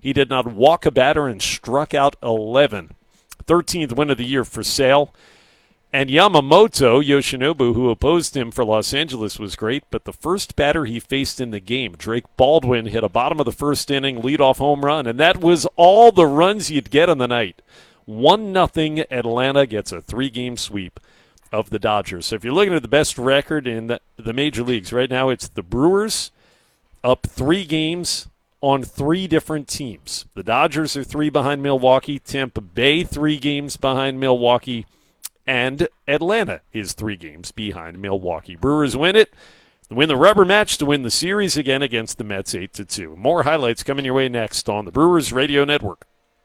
He did not walk a batter and struck out 11. 13th win of the year for Sale. And Yamamoto, Yoshinobu, who opposed him for Los Angeles, was great, but the first batter he faced in the game, Drake Baldwin, hit a bottom of the first inning leadoff home run, and that was all the runs you'd get on the night. 1-0 Atlanta gets a 3-game sweep of the Dodgers. So if you're looking at the best record in the major leagues right now, it's the Brewers up 3 games on 3 different teams. The Dodgers are 3 behind Milwaukee, Tampa Bay 3 games behind Milwaukee, and Atlanta is 3 games behind Milwaukee. Brewers win it, win the rubber match to win the series again against the Mets 8-2. More highlights coming your way next on the Brewers Radio Network.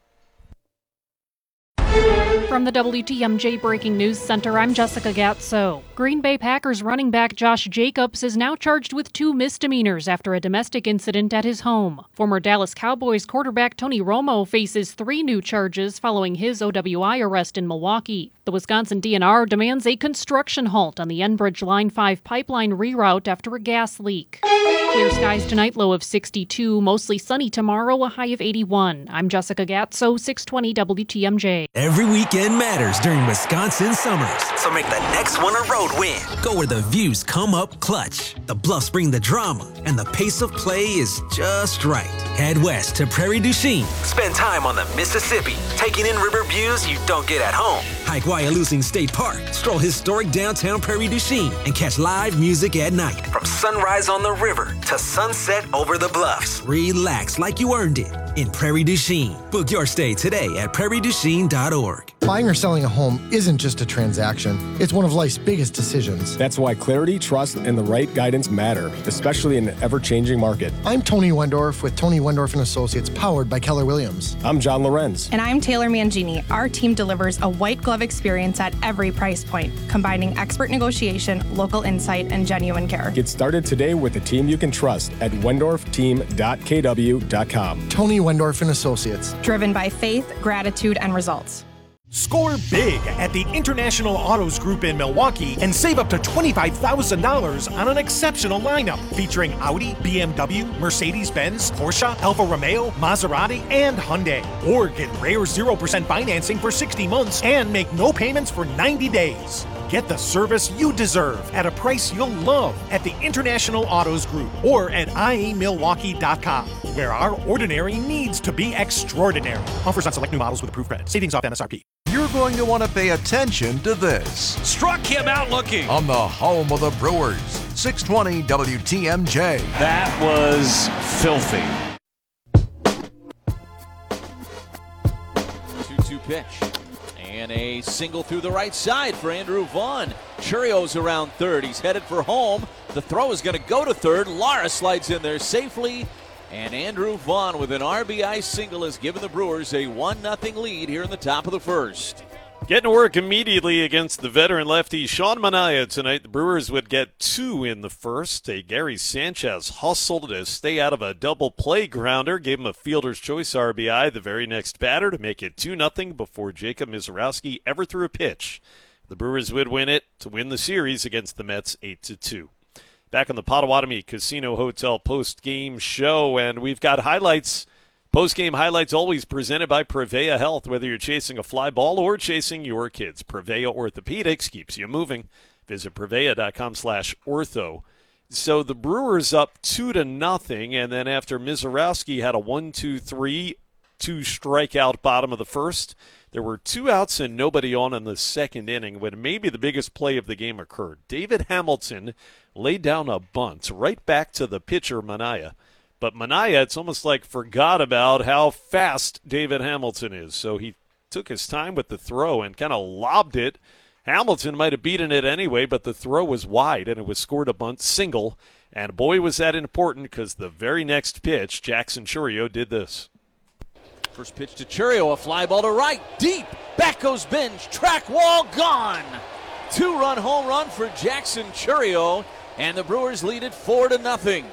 From the WTMJ Breaking News Center, I'm Jessica Gatso. Green Bay Packers running back Josh Jacobs is now charged with 2 misdemeanors after a domestic incident at his home. Former Dallas Cowboys quarterback Tony Romo faces 3 new charges following his OWI arrest in Milwaukee. The Wisconsin DNR demands a construction halt on the Enbridge Line 5 pipeline reroute after a gas leak. Clear skies tonight, low of 62. Mostly sunny tomorrow, a high of 81. I'm Jessica Gatso, 620 WTMJ. Every weekend matters during Wisconsin summers. So make the next one a road win. Go where the views come up clutch. The bluffs bring the drama, and the pace of play is just right. Head west to Prairie du Chien. Spend time on the Mississippi, taking in river views you don't get at home. Hike Wyalusing State Park, stroll historic downtown Prairie du Chien, and catch live music at night. From sunrise on the river to sunset over the bluffs. Relax like you earned it in Prairie du Chien. Book your stay today at prairieduchien.org. Buying or selling a home isn't just a transaction. It's one of life's biggest decisions. That's why clarity, trust, and the right guidance matter, especially in an ever-changing market. I'm Tony Wendorf with Tony Wendorf & Associates, powered by Keller Williams. I'm John Lorenz. And I'm Taylor Mangini. Our team delivers a white glove experience at every price point, combining expert negotiation, local insight, and genuine care. Get started today with a team you can trust at wendorfteam.kw.com. Tony Wendorf & Associates. Driven by faith, gratitude, and results. Score big at the International Autos Group in Milwaukee and save up to $25,000 on an exceptional lineup featuring Audi, BMW, Mercedes-Benz, Porsche, Alfa Romeo, Maserati, and Hyundai. Or get rare 0% financing for 60 months and make no payments for 90 days. Get the service you deserve at a price you'll love at the International Autos Group or at iemilwaukee.com, where our ordinary needs to be extraordinary. Offers on select new models with approved credit. Savings off MSRP. You're going to want to pay attention to this. Struck him out looking. On the home of the Brewers, 620 WTMJ. That was filthy. 2-2 pitch. And a single through the right side for Andrew Vaughn. Churio's around third. He's headed for home. The throw is going to go to third. Lara slides in there safely. And Andrew Vaughn with an RBI single has given the Brewers a 1-0 lead here in the top of the first. Getting to work immediately against the veteran lefty Sean Manaea tonight. The Brewers would get 2 in the first. A Gary Sanchez hustled to stay out of a double play grounder. Gave him a fielder's choice RBI the very next batter to make it 2-0 before Jacob Misiorowski ever threw a pitch. The Brewers would win it to win the series against the Mets 8-2. Back on the Potawatomi Casino Hotel post-game show, and we've got highlights. Post-game highlights always presented by Prevea Health. Whether you're chasing a fly ball or chasing your kids, Prevea Orthopedics keeps you moving. Visit Prevea.com/ortho. So the Brewers up 2-0, and then after Misiorowski had a 1-2-3, 2-strikeout bottom of the first, there were 2 outs and nobody on in the second inning when maybe the biggest play of the game occurred. David Hamilton laid down a bunt right back to the pitcher, Manaea. But Manaea, it's almost like forgot about how fast David Hamilton is. So he took his time with the throw and kind of lobbed it. Hamilton might have beaten it anyway, but the throw was wide, and it was scored a bunt single. And boy, was that important, because the very next pitch, Jackson Chourio did this. First pitch to Chourio, a fly ball to right, deep. Back goes Bench, track wall gone. 2-run home run for Jackson Chourio, and the Brewers lead it 4-0.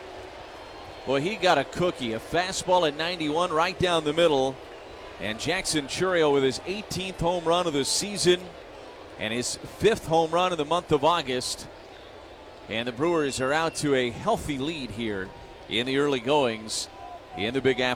Boy, he got a cookie, a fastball at 91 right down the middle. And Jackson Chourio with his 18th home run of the season and his 5th home run in the month of August. And the Brewers are out to a healthy lead here in the early goings in the Big Apple.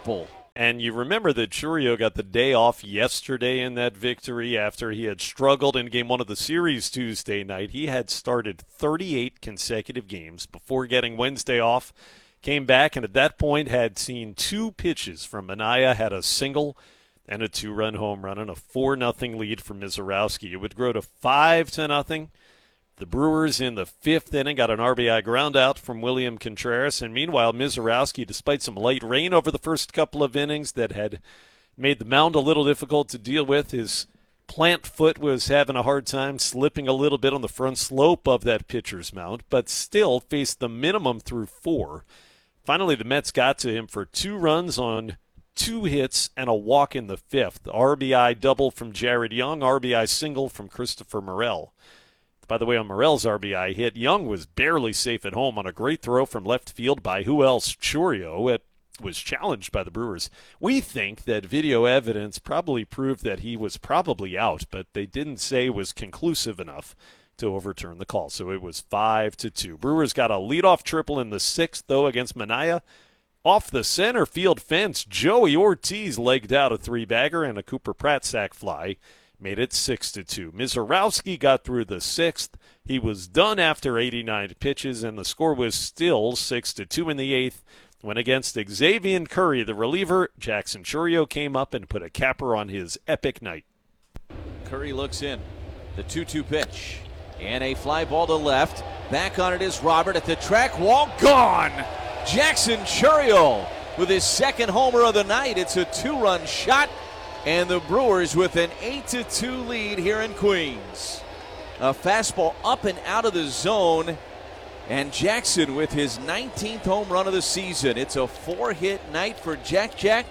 And you remember that Chourio got the day off yesterday in that victory after he had struggled in Game 1 of the series Tuesday night. He had started 38 consecutive games before getting Wednesday off, came back, and at that point had seen 2 pitches from Minaya, had a single and a 2-run home run and a 4-0 lead for Mizorowski. It would grow to 5-0. The Brewers in the 5th inning got an RBI ground out from William Contreras, and meanwhile Mizorowski, despite some light rain over the first couple of innings that had made the mound a little difficult to deal with, his plant foot was having a hard time, slipping a little bit on the front slope of that pitcher's mound, but still faced the minimum through 4. Finally, the Mets got to him for 2 runs on 2 hits and a walk in the 5th. RBI double from Jared Young, RBI single from Christopher Morel. By the way, on Morel's RBI hit, Young was barely safe at home on a great throw from left field by who else? Chourio. It was challenged by the Brewers. We think that video evidence probably proved that he was probably out, but they didn't say it was conclusive enough to overturn the call. So it was 5-2. Brewers got a leadoff triple in the 6th, though, against Minaya. Off the center field fence, Joey Ortiz legged out a 3-bagger and a Cooper Pratt sac fly. Made it 6-2. Mizorowski got through the 6th. He was done after 89 pitches, and the score was still 6-2 in the 8th. When against Xavier Curry, the reliever, Jackson Chourio came up and put a capper on his epic night. Curry looks in. The 2-2 pitch. And a fly ball to left. Back on it is Robert at the track wall. Gone! Jackson Chourio with his 2nd homer of the night. It's a 2-run shot. And the Brewers with an 8-2 lead here in Queens. A fastball up and out of the zone. And Jackson with his 19th home run of the season. It's a 4-hit night for Jack.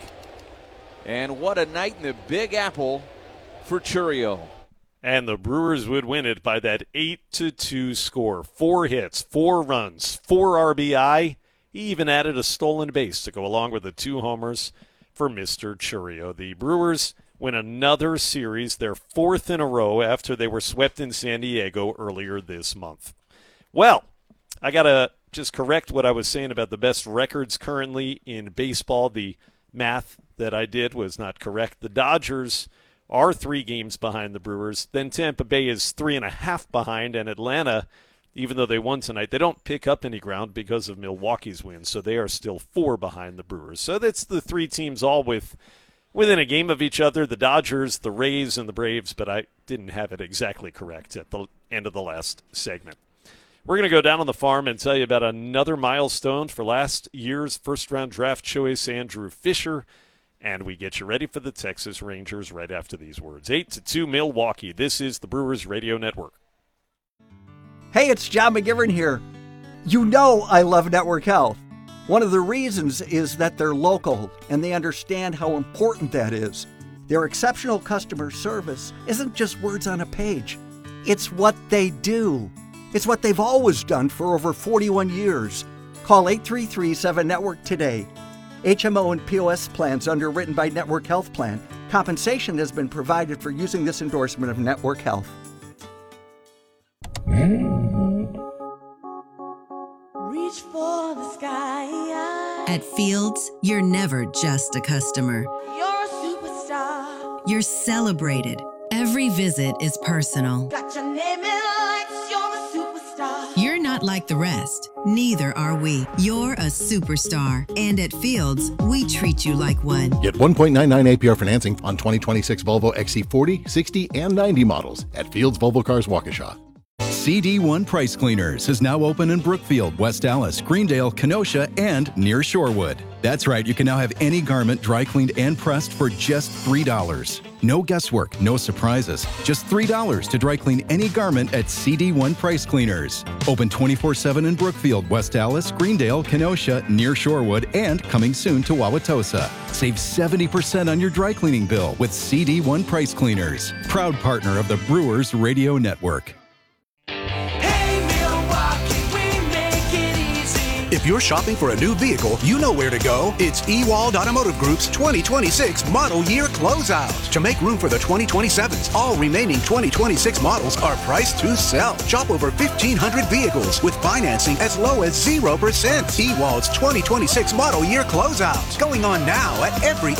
And what a night in the Big Apple for Chourio. And the Brewers would win it by that 8-2 score. 4 hits, 4 runs, 4 RBI. He even added a stolen base to go along with the 2 homers for Mr. Chourio. The Brewers win another series, their 4th in a row after they were swept in San Diego earlier this month. Well, I got to just correct what I was saying about the best records currently in baseball. The math that I did was not correct. The Dodgers are 3 games behind the Brewers. Then Tampa Bay is 3.5 behind, and Atlanta, even though they won tonight, they don't pick up any ground because of Milwaukee's win, so they are still 4 behind the Brewers. So that's the 3 teams all within a game of each other, the Dodgers, the Rays, and the Braves, but I didn't have it exactly correct at the end of the last segment. We're going to go down on the farm and tell you about another milestone for last year's first-round draft choice, Andrew Fisher, and we get you ready for the Texas Rangers right after these words. 8-2 Milwaukee. This is the Brewers Radio Network. Hey, it's John McGivern here. You know I love Network Health. One of the reasons is that they're local and they understand how important that is. Their exceptional customer service isn't just words on a page. It's what they do. It's what they've always done for over 41 years. Call 833-7-NETWORK today. HMO and POS plans underwritten by Network Health Plan. Compensation has been provided for using this endorsement of Network Health. Reach for the sky. At Fields, you're never just a customer. You're a superstar. You're celebrated. Every visit is personal. Got your name in lights. You're a superstar. You're not like the rest. Neither are we. You're a superstar. And at Fields, we treat you like one. Get 1.99 APR financing on 2026 Volvo XC40, 60, and 90 models at Fields Volvo Cars Waukesha. CD1 Price Cleaners is now open in Brookfield, West Allis, Greendale, Kenosha, and near Shorewood. That's right, you can now have any garment dry cleaned and pressed for just $3. No guesswork, no surprises. Just $3 to dry clean any garment at CD1 Price Cleaners. Open 24/7 in Brookfield, West Allis, Greendale, Kenosha, near Shorewood, and coming soon to Wauwatosa. Save 70% on your dry cleaning bill with CD1 Price Cleaners. Proud partner of the Brewers Radio Network. Hey, Milwaukee, we make it easy. If you're shopping for a new vehicle, you know where to go. It's Ewald Automotive Group's 2026 model year closeout. To make room for the 2027s, all remaining 2026 models are priced to sell. Shop over 1,500 vehicles with financing as low as 0%. Ewald's 2026 model year closeout. Going on now at every